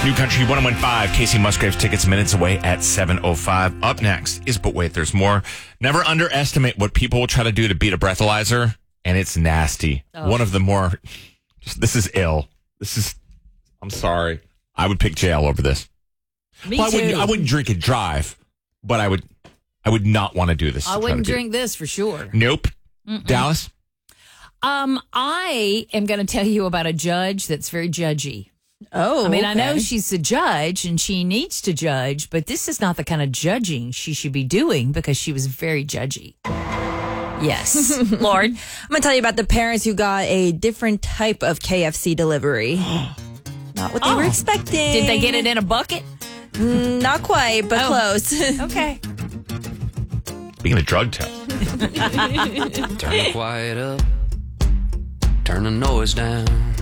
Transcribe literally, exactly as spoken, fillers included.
New Country one oh one point five. Casey Musgraves tickets minutes away at seven oh five. Up next is But Wait, There's More. Never underestimate what people will try to do to beat a breathalyzer, and it's nasty. Oh. One of the more, just, this is ill. This is, I'm sorry. I would pick jail over this. Me well, too. I wouldn't, I wouldn't drink and drive, but I would I would not want to do this. I wouldn't drink this for sure. Nope. Mm-mm. Dallas? Um, I am going to tell you about a judge that's very judgy. Oh, I mean, okay. I know she's a judge and she needs to judge, but this is not the kind of judging she should be doing because she was very judgy. Yes. Lord, I'm going to tell you about the parents who got a different type of K F C delivery. Not what they Oh. were expecting. Did they get it in a bucket? Mm, not quite, but Oh. close. Okay. Speaking of drug test. Turn the quiet up. Turn the noise down.